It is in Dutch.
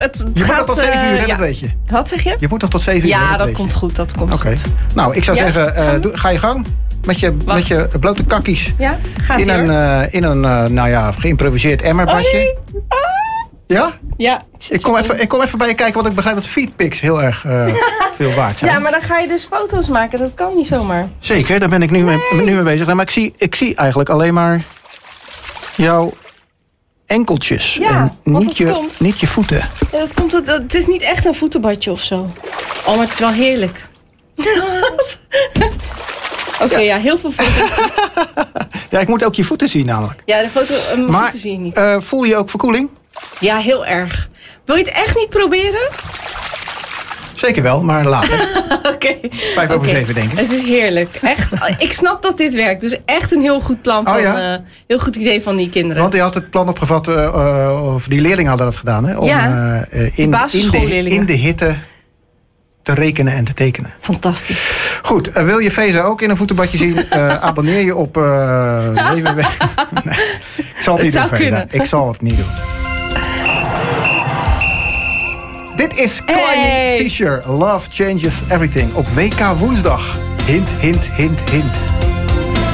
Je moet nog tot 7 uur, hè, dat weet je. Wat zeg je? Je moet nog tot 7 uur. Ja, dat komt goed. Dat komt goed. Nou, ik zou zeggen, ga je gang. Met je blote kakkies. Ja, gaat in een geïmproviseerd emmerbadje. Ja? Ja. Ik kom even bij je kijken, want ik begrijp dat feedpics heel erg veel waard zijn. Ja, maar dan ga je dus foto's maken. Dat kan niet zomaar. Zeker, daar ben ik nu mee bezig. Maar ik zie eigenlijk alleen maar jouw enkeltjes. Ja, en komt. niet je voeten. Ja, dat komt. Het is niet echt een voetenbadje of zo. Oh, maar het is wel heerlijk. Oké, heel veel foto's. Dus. Ja, ik moet ook je voeten zien namelijk. Ja, de voeten zie je niet. Voel je ook verkoeling? Ja, heel erg. Wil je het echt niet proberen? Zeker wel, maar later. Oké. 7:05 denk ik. Het is heerlijk. Echt. Ik snap dat dit werkt. Dus echt een heel goed plan. Heel goed idee van die kinderen. Want die had het plan opgevat, of die leerlingen hadden dat gedaan. Hè, om in de hitte te rekenen en te tekenen. Fantastisch. Goed, wil je Feza ook in een voetenbadje zien? Abonneer je op www. Nee, ik zal het niet doen, Feza. Ik zal het niet doen. Dit is Climie Fisher. Love changes everything. Op WK woensdag. Hint, hint, hint, hint.